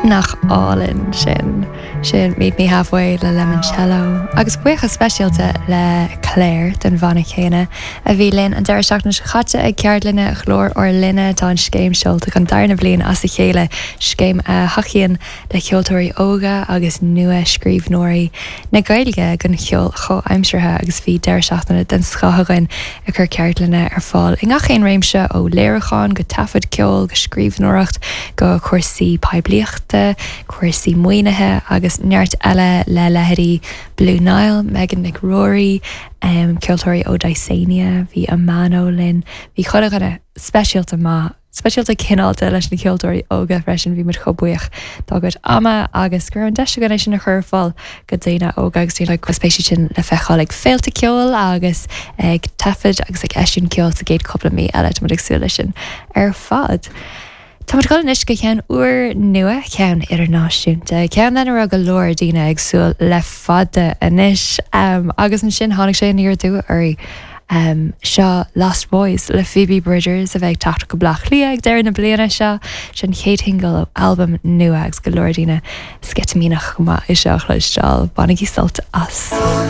nach álinn sin meet me halfway le limoncello agus bucha speisialta le Claire den bhanna chéine a bhí linn an deir seach na chatte ag ceart linne chlór or linne tá an scéim seolta an darna blion as a chéile scéim a hachíonn le cheoltóirí óga agus nua scríbhnóirí na gailige gan cheol cho aimsirthe agus bhí deir seachtainna den scathagan a chur ceart linne ar fáil i ngach chéin réimse ó léireáin go tafad ceol go scríbhnóireacht go cuasaí pebliachta cuasaí muoinethe agus neart eile le leithrí Blue Nile, Megan McRory, ceoltóirí ó Daisania, bhí Amano Lynn, bhí chudaganna speisialta cinálta leis na ceoltóirí óga freisin bhí mar chobuíoch dágad ama agus gur an deise gan sin na churfáil go dtéine óga agus tína cuspéisi sin le feáil ag féalta ceol agus ag tafid agus ag eisiún ceol sa géad coppla mí eile mu agsúla sin ar fad. Tá mar gáil is go chean uair nua cean idirnáisiúnta. Cean lena ra go leir dína agsúil le fada inis agus an sin tháinig sé níor dú ar seo Lost Boys le Phoebe Bridgers a bheith tata go blach lí ag deir na bliana seo sin chéad hingal ó albumm nua agus go leir dína sketamínach chuma i seo chluisteáil bannaí salt as.